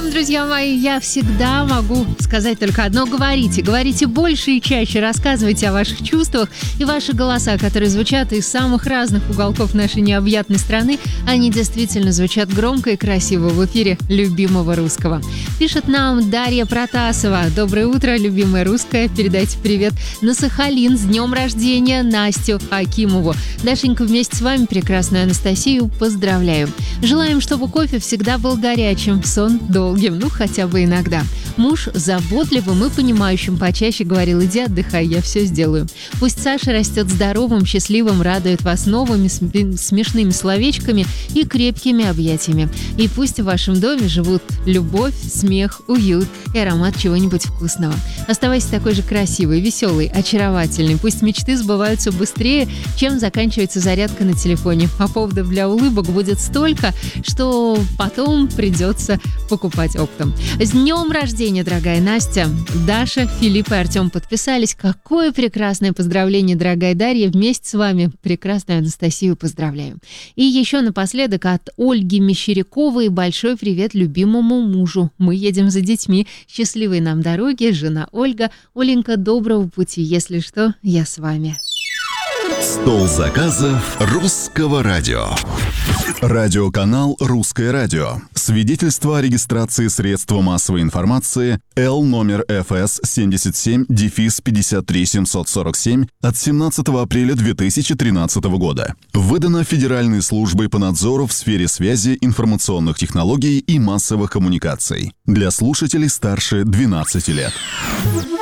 вам, друзья мои, я всегда могу сказать только одно: говорите. Говорите больше и чаще, рассказывайте о ваших чувствах, и ваши голоса, которые звучат из самых разных уголков нашей необъятной страны, они действительно звучат громко и красиво в эфире любимого русского. Пишет нам Дарья Протасова. Доброе утро, любимая русская. Передайте привет на Сахалин. С днем рождения Настю Акимову. Дашенька, вместе с вами прекрасную Анастасию поздравляю. Желаем, чтобы кофе всегда был горячим, сон долгим, хотя бы иногда. Муж заботливым и понимающим почаще говорил: иди отдыхай, я все сделаю. Пусть Саша растет здоровым, счастливым, радует вас новыми смешными словечками и крепкими объятиями. И пусть в вашем доме живут любовь, смех, уют и аромат чего-нибудь вкусного. Оставайся такой же красивой, веселой, очаровательной. Пусть мечты сбываются быстрее, чем заканчивается зарядка на телефоне. А поводов для улыбок будет столько, что потом придется покупать оптом. С днем рождения, дорогая Настя! Даша, Филипп и Артем подписались. Какое прекрасное поздравление, дорогая Дарья! Вместе с вами прекрасную Анастасию поздравляю. И еще напоследок от Ольги Мещеряковой большой привет любимому мужу. Мы едем за детьми. Счастливой нам дороги, жена Ольга. Оленька, доброго пути. Если что, я с вами. Стол заказов русского радио. Радиоканал «Русское радио». Свидетельство о регистрации средства массовой информации Л номер ФС 77-53747 от 17 апреля 2013 года. Выдано Федеральной службой по надзору в сфере связи, информационных технологий и массовых коммуникаций. Для слушателей старше 12 лет.